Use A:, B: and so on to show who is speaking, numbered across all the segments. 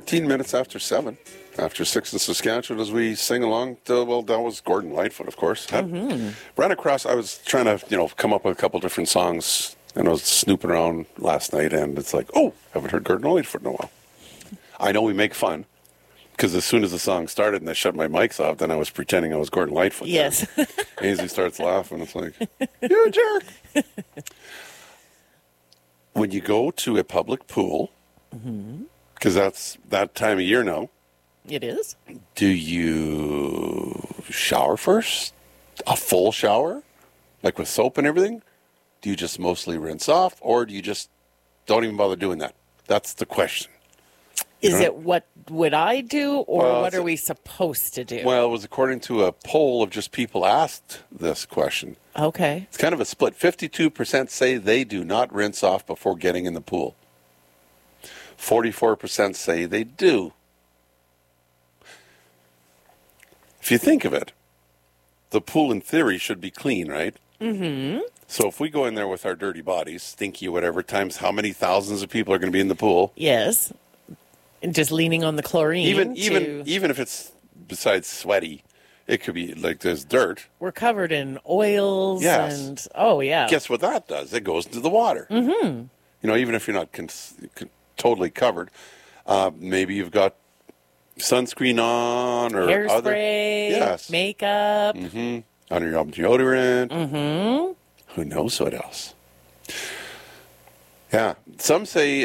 A: 14 minutes after 7. After 6 in Saskatchewan as we sing along. That was Gordon Lightfoot, of course. Ran across, I was trying to, come up with a couple different songs, and I was snooping around last night, and it's like, oh, haven't heard Gordon Lightfoot in a while. I know we make fun, because as soon as the song started and I shut my mics off, then I was pretending I was Gordon Lightfoot.
B: Yes.
A: Ainsley starts laughing. It's like, you're a jerk. When you go to a public pool, because that's that time of year now,
B: It is.
A: do you shower first? A full shower? Like with soap and everything? Do you just mostly rinse off, or do you just don't even bother doing that? That's the question.
B: Is it what would I do, or
A: Well,
B: what are we supposed to do?
A: Well, it was according to a poll of just people asked this question.
B: Okay.
A: It's kind of a split. 52% say they do not rinse off before getting in the pool. 44% say they do. If you think of it, the pool in theory should be clean, right? Mm-hmm. So if we go in there with our dirty bodies, stinky, whatever, times how many thousands of people are going to be in the pool?
B: Yes. And just leaning on the chlorine.
A: Even if it's besides sweaty, it could be like there's dirt.
B: We're covered in oils.
A: Yes.
B: And oh yeah.
A: Guess what that does? It goes into the water. Mm-hmm. Even if you're not totally covered, maybe you've got sunscreen on or
B: hairspray,
A: other. Yes.
B: makeup.
A: On your deodorant. Who knows what else? Yeah. Some say,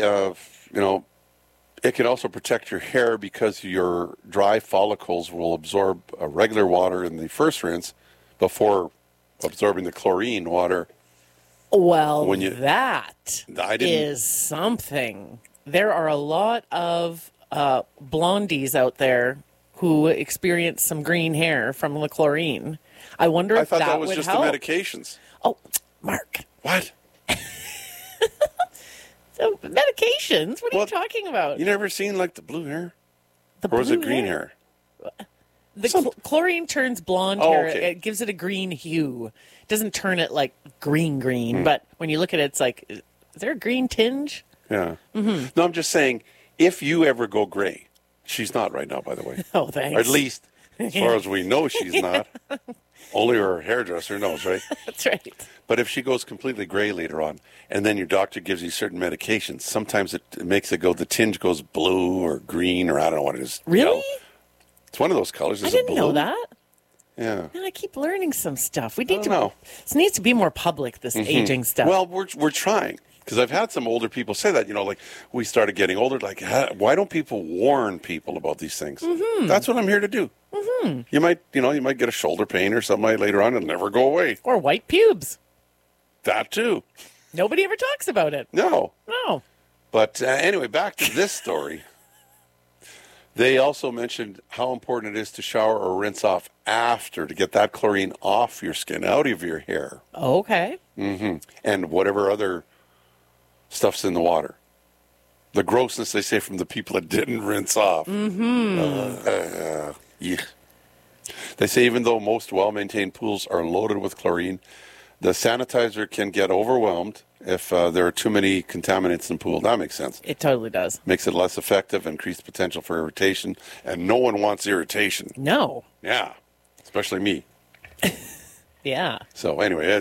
A: it can also protect your hair because your dry follicles will absorb regular water in the first rinse before absorbing the chlorine water.
B: Well,
A: When you-
B: that
A: I didn't-
B: is something. There are a lot of blondies out there who experience some green hair from the chlorine. I wonder
A: I
B: if
A: thought
B: that
A: that was
B: would
A: just
B: help.
A: the medications.
B: Oh, Mark.
A: What?
B: So, medications? What are
A: Well,
B: you talking about?
A: You never seen like the blue hair?
B: The
A: Or was it
B: blue
A: green hair?
B: The chlorine turns blonde
A: Oh,
B: hair.
A: okay.
B: It gives it a green hue. It doesn't turn it like green,
A: Hmm.
B: but when you look at it, it's like, is there a green tinge?
A: Yeah. No, I'm just saying, if you ever go gray, she's not right now, by the way.
B: Oh, thanks.
A: Or at least, as far as we know, she's not. Only her hairdresser knows, right?
B: That's right.
A: But if she goes completely gray later on, and then your doctor gives you certain medications, sometimes it makes it go, the tinge goes blue or green, or I don't know what it is.
B: Really?
A: Yellow. It's one of those colors.
B: I
A: Is it
B: didn't know
A: blue?
B: that.
A: Yeah.
B: Man, I keep learning some stuff. We
A: I
B: need
A: don't know.
B: This needs to be more public, this aging stuff.
A: Well, we're trying. Because I've had some older people say that, like we started getting older, like, why don't people warn people about these things? That's what I'm here to do. You might get a shoulder pain or something later on and never go away.
B: or white pubes.
A: That too.
B: Nobody ever talks about it.
A: No.
B: No.
A: But anyway, back to this story. They also mentioned how important it is to shower or rinse off after to get that chlorine off your skin, out of your hair,
B: Okay.
A: and whatever other stuff's in the water. The grossness, they say, from the people that didn't rinse off. Yeah. They say even though most well-maintained pools are loaded with chlorine, the sanitizer can get overwhelmed if there are too many contaminants in the pool. That makes sense.
B: It totally does.
A: Makes it less effective, increased potential for irritation, and no one wants irritation.
B: No.
A: Yeah, especially me.
B: Yeah.
A: So anyway,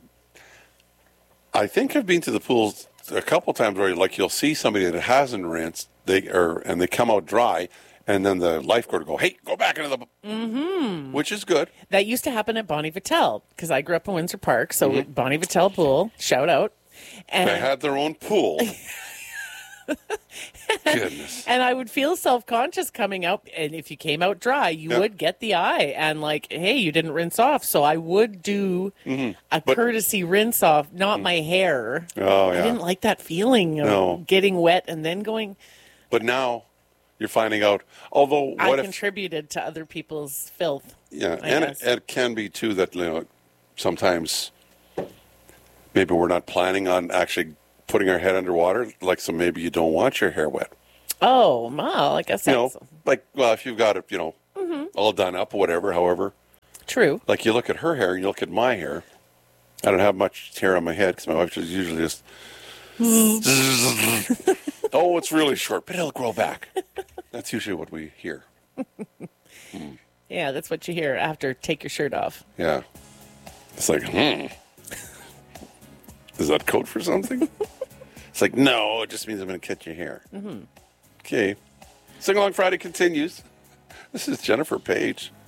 A: I think I've been to the pools a couple times where you'll see somebody that hasn't rinsed, and they come out dry, and then the lifeguard will go, "Hey, go back into the," which is good.
B: That used to happen at Bonnie Vittel because I grew up in Windsor Park. So Bonnie Vittel pool, shout out. And
A: They had their own pool. Goodness.
B: And I would feel self-conscious coming out. And if you came out dry, you
A: Yeah.
B: would get the eye. And like, hey, you didn't rinse off. So I would do a courtesy rinse off, not my hair.
A: Oh,
B: I
A: yeah.
B: didn't like that feeling of
A: No.
B: getting wet and then going,
A: But now you're finding out, although what
B: I
A: if,
B: contributed to other people's filth.
A: yeah,
B: I
A: and
B: guess.
A: it can be too that, sometimes maybe we're not planning on actually putting our head underwater, so maybe you don't want your hair wet.
B: Oh, well, I guess that's
A: If you've got it, all done up or whatever, however,
B: true.
A: like you look at her hair and you look at my hair. I don't have much hair on my head because my wife is usually just, oh, it's really short, but it'll grow back. That's usually what we hear.
B: Yeah, that's what you hear after take your shirt off.
A: Yeah. It's like, Is that code for something? It's like, no, it just means I'm going to cut your hair. Okay. Sing Along Friday continues. This is Jennifer Page.